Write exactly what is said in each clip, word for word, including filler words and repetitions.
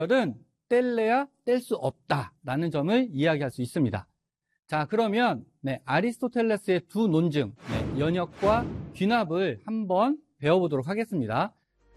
은 뗄래야 뗄 수 없다라는 점을 이야기할 수 있습니다. 자, 그러면 네, 아리스토텔레스의 두 논증, 네, 연역과 귀납을 한번 배워보도록 하겠습니다.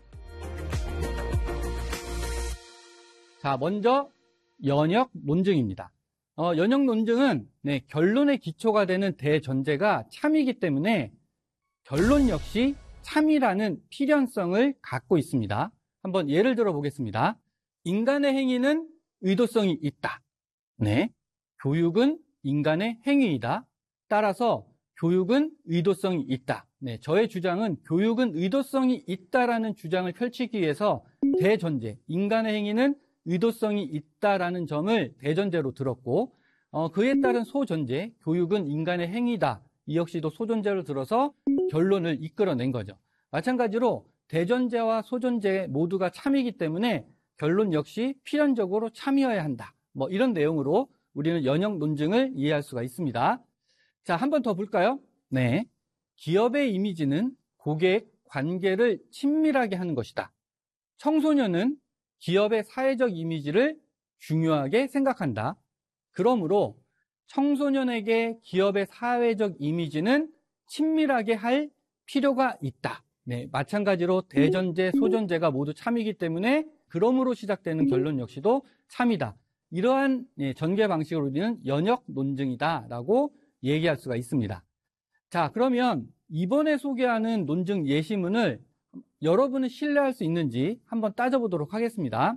자, 먼저 연역 논증입니다. 어, 연역 논증은 네, 결론의 기초가 되는 대전제가 참이기 때문에 결론 역시 참이라는 필연성을 갖고 있습니다. 한번 예를 들어 보겠습니다. 인간의 행위는 의도성이 있다. 네, 교육은 인간의 행위이다. 따라서 교육은 의도성이 있다. 네, 저의 주장은 교육은 의도성이 있다라는 주장을 펼치기 위해서 대전제, 인간의 행위는 의도성이 있다라는 점을 대전제로 들었고, 어, 그에 따른 소전제, 교육은 인간의 행위다. 이 역시도 소전제로 들어서 결론을 이끌어낸 거죠. 마찬가지로 대전제와 소전제 모두가 참이기 때문에 결론 역시 필연적으로 참이어야 한다. 뭐 이런 내용으로 우리는 연역 논증을 이해할 수가 있습니다. 자, 한 번 더 볼까요? 네, 기업의 이미지는 고객 관계를 친밀하게 하는 것이다. 청소년은 기업의 사회적 이미지를 중요하게 생각한다. 그러므로 청소년에게 기업의 사회적 이미지는 친밀하게 할 필요가 있다. 네, 마찬가지로 대전제, 소전제가 모두 참이기 때문에 그러므로 시작되는 결론 역시도 참이다. 이러한 전개 방식으로 우리는 연역 논증이다라고 얘기할 수가 있습니다. 자, 그러면 이번에 소개하는 논증 예시문을 여러분은 신뢰할 수 있는지 한번 따져보도록 하겠습니다.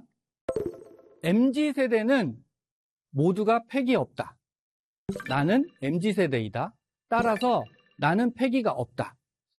엠지 세대는 모두가 패기 없다. 나는 엠지 세대이다. 따라서 나는 패기가 없다.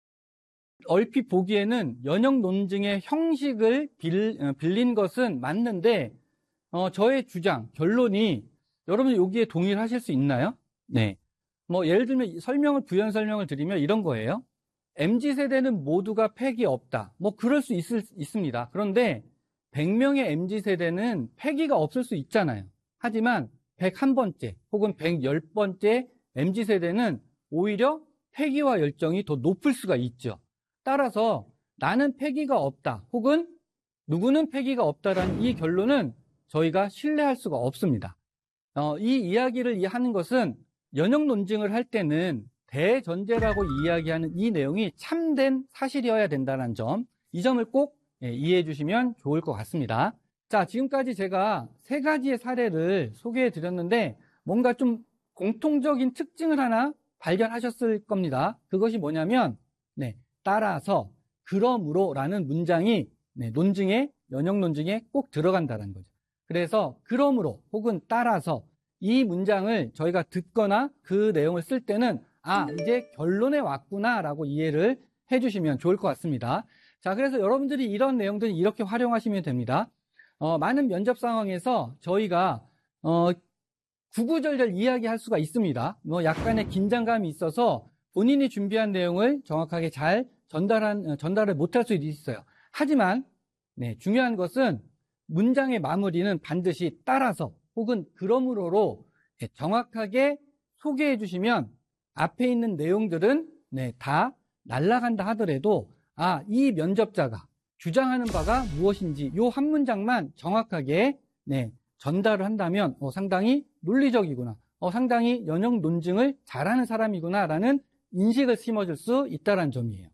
얼핏 보기에는 연역 논증의 형식을 빌, 빌린 것은 맞는데 어, 저의 주장, 결론이 여러분 여기에 동의를 하실 수 있나요? 네. 뭐 예를 들면 설명을 부연 설명을 드리면 이런 거예요. 엠지 세대는 모두가 패기 없다. 뭐 그럴 수 있을, 있습니다. 그런데 백 명의 엠지 세대는 패기가 없을 수 있잖아요. 하지만 백일 번째 혹은 백십 번째 엠지 세대는 오히려 패기와 열정이 더 높을 수가 있죠. 따라서 나는 패기가 없다 혹은 누구는 패기가 없다라는 이 결론은 저희가 신뢰할 수가 없습니다. 어, 이 이야기를 하는 것은 연역 논증을 할 때는 대전제라고 이야기하는 이 내용이 참된 사실이어야 된다는 점, 이 점을 꼭 이해해 주시면 좋을 것 같습니다. 자, 지금까지 제가 세 가지의 사례를 소개해 드렸는데 뭔가 좀 공통적인 특징을 하나 발견하셨을 겁니다. 그것이 뭐냐면 네, 따라서, 그러므로 라는 문장이 네, 논증에, 연역 논증에 꼭 들어간다는 거죠. 그래서 그러므로 혹은 따라서 이 문장을 저희가 듣거나 그 내용을 쓸 때는 아, 이제 결론에 왔구나 라고 이해를 해주시면 좋을 것 같습니다. 자, 그래서 여러분들이 이런 내용들을 이렇게 활용하시면 됩니다. 어, 많은 면접 상황에서 저희가 어, 구구절절 이야기할 수가 있습니다. 뭐 약간의 긴장감이 있어서 본인이 준비한 내용을 정확하게 잘 전달한, 전달을 못할 수도 있어요. 하지만 네, 중요한 것은 문장의 마무리는 반드시 따라서 혹은 그러므로로 정확하게 소개해 주시면 앞에 있는 내용들은 네, 다 날아간다 하더라도 아, 이 면접자가 주장하는 바가 무엇인지 이 한 문장만 정확하게 네, 전달을 한다면 어, 상당히 논리적이구나, 어, 상당히 연역 논증을 잘하는 사람이구나 라는 인식을 심어줄 수 있다는 점이에요.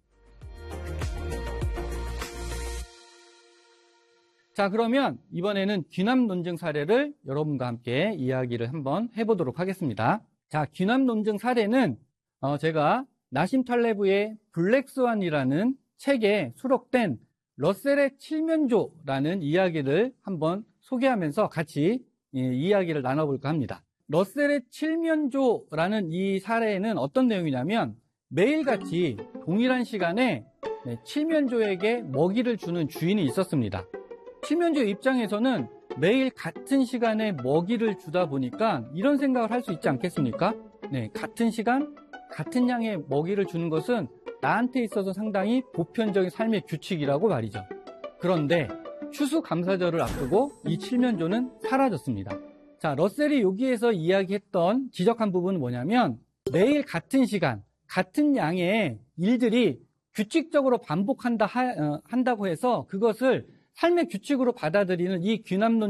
자, 그러면 이번에는 귀납 논증 사례를 여러분과 함께 이야기를 한번 해보도록 하겠습니다. 자, 귀납 논증 사례는 어, 제가 나심 탈레브의 블랙스완이라는 책에 수록된 러셀의 칠면조라는 이야기를 한번 소개하면서 같이 예, 이야기를 나눠볼까 합니다. 러셀의 칠면조라는 이 사례는 어떤 내용이냐면 매일같이 동일한 시간에 네, 칠면조에게 먹이를 주는 주인이 있었습니다. 칠면조 입장에서는 매일 같은 시간에 먹이를 주다 보니까 이런 생각을 할 수 있지 않겠습니까? 네, 같은 시간, 같은 양의 먹이를 주는 것은 나한테 있어서 상당히 보편적인 삶의 규칙이라고 말이죠. 그런데 추수감사절을 앞두고 이 칠면조는 사라졌습니다. 자, 러셀이 여기에서 이야기했던 지적한 부분은 뭐냐면 매일 같은 시간, 같은 양의 일들이 규칙적으로 반복한다 하, 어, 한다고 해서 그것을 삶의 규칙으로 받아들이는 이 귀납론